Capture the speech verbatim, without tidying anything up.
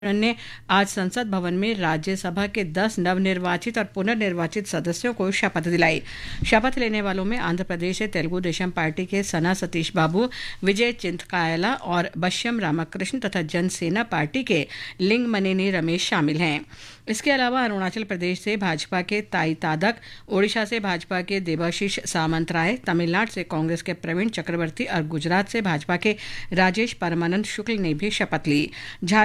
ने आज संसद भवन में राज्यसभा के दस नवनिर्वाचित और पुनर्निर्वाचित सदस्यों को शपथ दिलाई। शपथ लेने वालों में आंध्र प्रदेश से तेलुगु देशम पार्टी के सना सतीश बाबू, विजय चिंतकायला और बश्यम रामकृष्ण तथा जनसेना पार्टी के लिंगमनेनी रमेश शामिल हैं। इसके अलावा अरुणाचल प्रदेश से भाजपा के ताई तादक, ओडिशा से भाजपा के देबाशीष सामंत राय, तमिलनाडु से कांग्रेस के प्रवीण चक्रवर्ती और गुजरात से भाजपा के राजेश परमानंद शुक्ल ने भी शपथ ली।